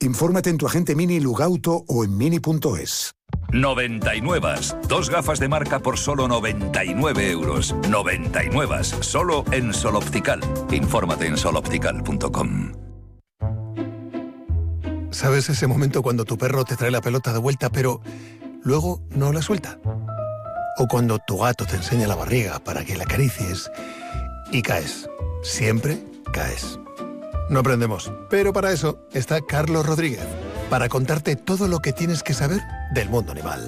Infórmate en tu agente Mini Lugauto o en mini.es. 99. Dos gafas de marca por solo 99 euros. 99. Solo en Sol Optical. Infórmate en soloptical.com. ¿Sabes ese momento cuando tu perro te trae la pelota de vuelta, pero luego no la suelta? O cuando tu gato te enseña la barriga para que la acaricies y caes. Siempre caes. No aprendemos, pero para eso está Carlos Rodríguez, para contarte todo lo que tienes que saber del mundo animal.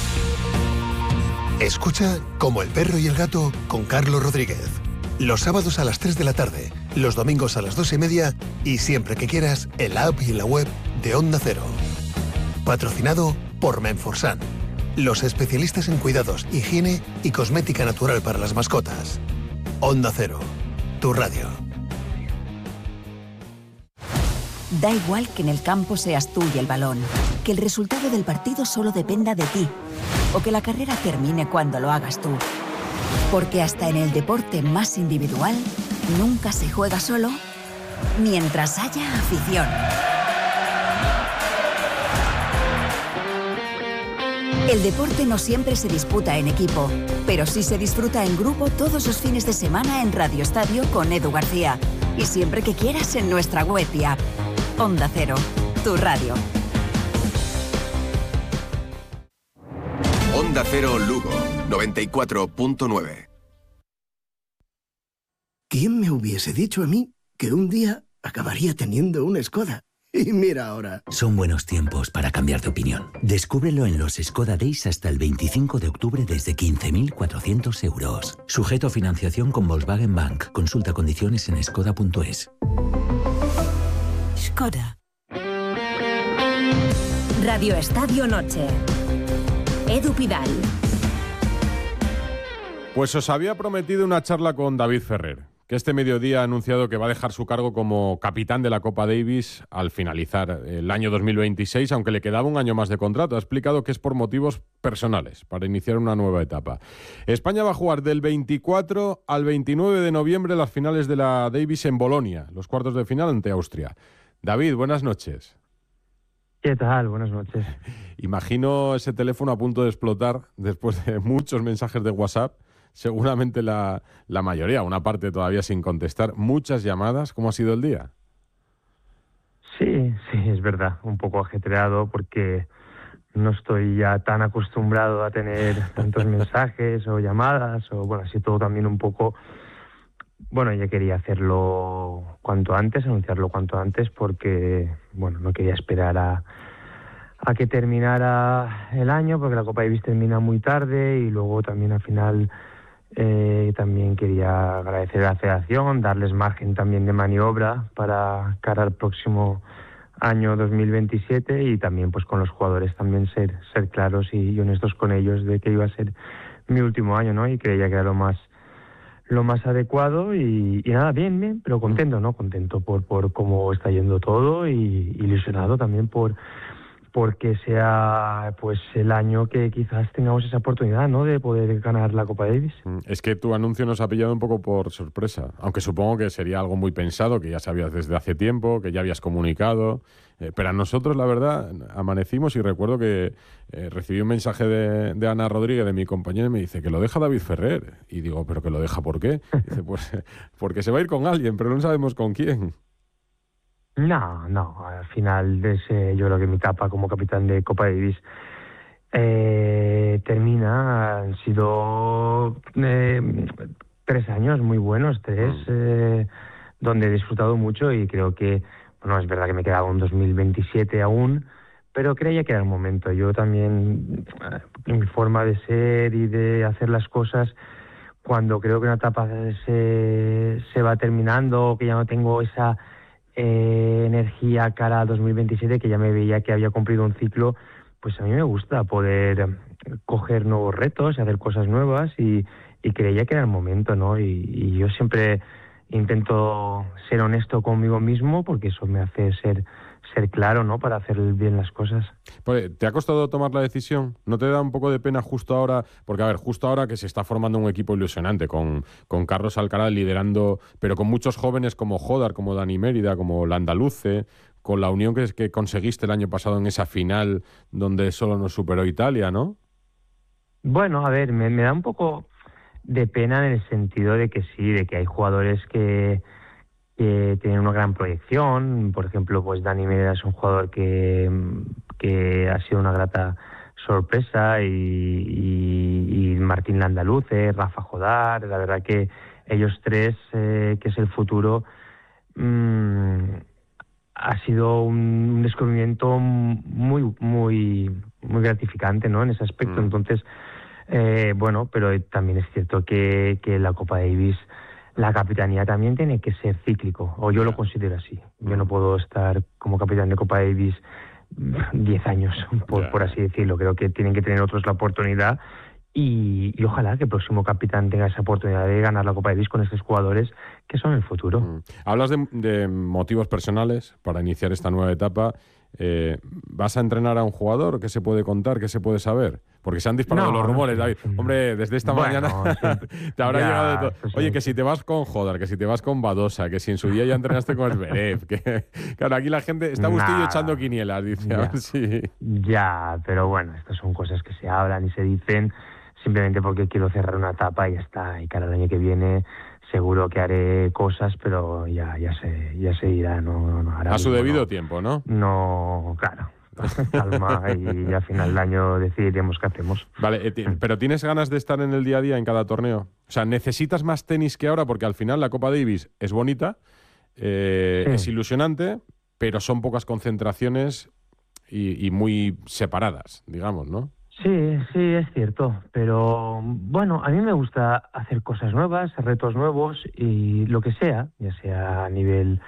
Escucha Como el perro y el gato con Carlos Rodríguez. Los sábados a las 3 de la tarde, los domingos a las 2:30 y siempre que quieras en la app y en la web de Onda Cero. Patrocinado por Menforsan, los especialistas en cuidados, higiene y cosmética natural para las mascotas. Onda Cero, tu radio. Da igual que en el campo seas tú y el balón, que el resultado del partido solo dependa de ti, o que la carrera termine cuando lo hagas tú. Porque hasta en el deporte más individual, nunca se juega solo mientras haya afición. El deporte no siempre se disputa en equipo, pero sí se disfruta en grupo todos los fines de semana en Radio Estadio con Edu García. Y siempre que quieras en nuestra web y app. Onda Cero, tu radio. Onda Cero Lugo, 94.9. ¿Quién me hubiese dicho a mí que un día acabaría teniendo una Skoda? Y mira ahora. Son buenos tiempos para cambiar de opinión. Descúbrelo en los Skoda Days hasta el 25 de octubre desde 15.400 euros. Sujeto a financiación con Volkswagen Bank. Consulta condiciones en skoda.es. Skoda. Radio Estadio Noche. Edu Pidal. Pues os había prometido una charla con David Ferrer, que este mediodía ha anunciado que va a dejar su cargo como capitán de la Copa Davis al finalizar el año 2026, aunque le quedaba un año más de contrato. Ha explicado que es por motivos personales, para iniciar una nueva etapa. España va a jugar del 24 al 29 de noviembre las finales de la Davis en Bolonia, los cuartos de final ante Austria. David, buenas noches. ¿Qué tal? Buenas noches. Imagino ese teléfono a punto de explotar después de muchos mensajes de WhatsApp. Seguramente la mayoría, una parte todavía sin contestar. Muchas llamadas. ¿Cómo ha sido el día? Sí, es verdad. Un poco ajetreado porque no estoy ya tan acostumbrado a tener tantos mensajes o llamadas. O bueno, así todo también un poco... Bueno, ya quería hacerlo cuanto antes, anunciarlo cuanto antes, porque bueno, no quería esperar a que terminara el año, porque la Copa Davis termina muy tarde y luego también al final también quería agradecer a la federación, darles margen también de maniobra para cara al próximo año 2027 y también pues con los jugadores también ser claros y honestos con ellos de que iba a ser mi último año, ¿no? Y creía que era lo más adecuado y nada, bien, pero contento, ¿no? Contento por cómo está yendo todo y ilusionado también porque sea pues el año que quizás tengamos esa oportunidad, ¿no? De poder ganar la Copa Davis. Es que tu anuncio nos ha pillado un poco por sorpresa, aunque supongo que sería algo muy pensado, que ya sabías desde hace tiempo, que ya habías comunicado, pero a nosotros la verdad amanecimos y recuerdo que recibí un mensaje de Ana Rodríguez, de mi compañera, y me dice que lo deja David Ferrer, y digo, ¿pero que lo deja por qué? Dice, pues porque se va a ir con alguien, pero no sabemos con quién. No, al final yo creo que mi etapa como capitán de Copa Davis termina. Han sido 3 años muy buenos, donde he disfrutado mucho y creo que, bueno, es verdad que me quedaba un 2027 aún, pero creía que era el momento. Yo también, en mi forma de ser y de hacer las cosas, cuando creo que una etapa se va terminando, que ya no tengo esa energía cara a 2027, que ya me veía que había cumplido un ciclo, pues a mí me gusta poder coger nuevos retos y hacer cosas nuevas y creía que era el momento, ¿no? Y yo siempre intento ser honesto conmigo mismo porque eso me hace ser claro, ¿no? Para hacer bien las cosas. ¿Te ha costado tomar la decisión? ¿No te da un poco de pena justo ahora? Porque, a ver, justo ahora que se está formando un equipo ilusionante con Carlos Alcaraz liderando, pero con muchos jóvenes como Jodar, como Dani Mérida, como Landaluce, con la unión que conseguiste el año pasado en esa final donde solo nos superó Italia, ¿no? Bueno, a ver, me da un poco de pena en el sentido de que sí, de que hay jugadores que tienen una gran proyección. Por ejemplo, pues Dani Medina es un jugador que ha sido una grata sorpresa, y Martín Landaluce, Rafa Jodar, la verdad que ellos tres, que es el futuro, ha sido un descubrimiento muy muy muy gratificante, ¿no?, en ese aspecto. Entonces, bueno, pero también es cierto que la Copa Davis, la capitanía también tiene que ser cíclico, o yo lo considero así. Yo no puedo estar como capitán de Copa Davis 10 años, por así decirlo. Creo que tienen que tener otros la oportunidad, y ojalá que el próximo capitán tenga esa oportunidad de ganar la Copa Davis con estos jugadores que son el futuro. Hablas de motivos personales para iniciar esta nueva etapa. ¿Vas a entrenar a un jugador? ¿Qué se puede contar? ¿Qué se puede saber? Porque se han disparado los rumores, David. Hombre, desde esta mañana te habrá llegado de todo. Oye, que si te vas con Jodar, que si te vas con Badosa, que si en su día ya entrenaste con Zverev. Claro, aquí la gente está Bustillo echando quinielas, dice. A ver si... Ya, pero bueno, estas son cosas que se hablan y se dicen simplemente porque quiero cerrar una etapa y ya está. Y cada año que viene seguro que haré cosas, pero ya se irá. No, a su debido tiempo, ¿no? No, claro. Calma, y al final del año decidiremos qué hacemos. Vale, pero ¿tienes ganas de estar en el día a día en cada torneo? O sea, ¿necesitas más tenis que ahora? Porque al final la Copa Davis es bonita, es ilusionante, pero son pocas concentraciones y muy separadas, digamos, ¿no? Sí, es cierto, pero bueno, a mí me gusta hacer cosas nuevas, retos nuevos, y lo que sea, ya sea a nivel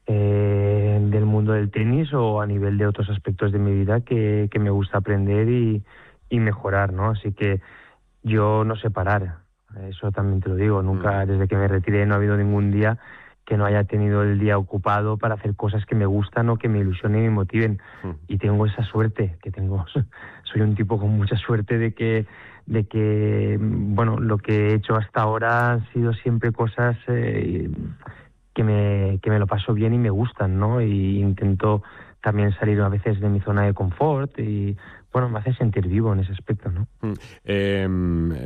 del mundo del tenis o a nivel de otros aspectos de mi vida que me gusta aprender y mejorar, ¿no? Así que yo no sé parar, eso también te lo digo. Nunca, desde que me retiré, no ha habido ningún día que no haya tenido el día ocupado para hacer cosas que me gustan o que me ilusionen y me motiven. Y tengo esa suerte que tengo. Soy un tipo con mucha suerte de que bueno, lo que he hecho hasta ahora han sido siempre cosas que me lo paso bien y me gustan, ¿no? Y intento también salir a veces de mi zona de confort y, bueno, me hace sentir vivo en ese aspecto, ¿no?